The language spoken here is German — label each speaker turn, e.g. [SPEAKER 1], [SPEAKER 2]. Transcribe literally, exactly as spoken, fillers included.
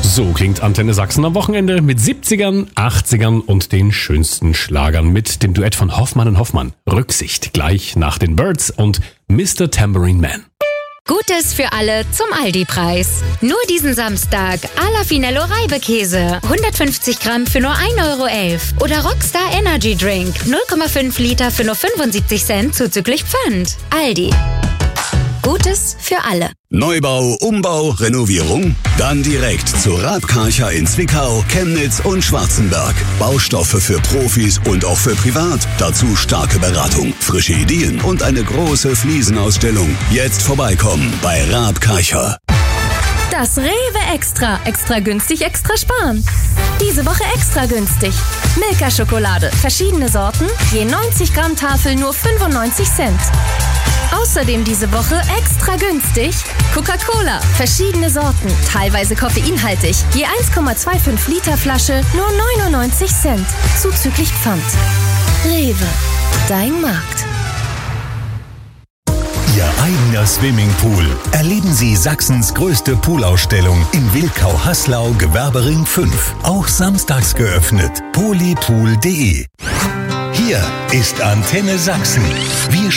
[SPEAKER 1] So klingt Antenne Sachsen am Wochenende mit siebzigern, achtzigern und den schönsten Schlagern mit dem Duett von Hoffmann und Hoffmann. Rücksicht gleich nach den Birds und Mister Tambourine Man.
[SPEAKER 2] Gutes für alle zum Aldi-Preis. Nur diesen Samstag Alla Finello Reibekäse. hundertfünfzig Gramm für nur ein Euro elf. Oder Rockstar Energy Drink. null Komma fünf Liter für nur fünfundsiebzig Cent zuzüglich Pfand. Aldi. Gutes für alle.
[SPEAKER 3] Neubau, Umbau, Renovierung? Dann direkt zu Raab Karcher in Zwickau, Chemnitz und Schwarzenberg. Baustoffe für Profis und auch für privat. Dazu starke Beratung, frische Ideen und eine große Fliesenausstellung. Jetzt vorbeikommen bei Raab Karcher.
[SPEAKER 4] Das Rewe Extra. Extra günstig, extra sparen. Diese Woche extra günstig. Milka Schokolade. Verschiedene Sorten. Je neunzig Gramm Tafel nur fünfundneunzig Cent. Außerdem diese Woche extra günstig Coca-Cola. Verschiedene Sorten. Teilweise koffeinhaltig. Je eins Komma fünfundzwanzig Liter Flasche nur neunundneunzig Cent. Zuzüglich Pfand. Rewe. Dein Markt.
[SPEAKER 5] Ihr eigener Swimmingpool. Erleben Sie Sachsens größte Poolausstellung in Wilkau-Haslau, Gewerbering fünf. Auch samstags geöffnet. polypool punkt de. Hier ist Antenne Sachsen. Wir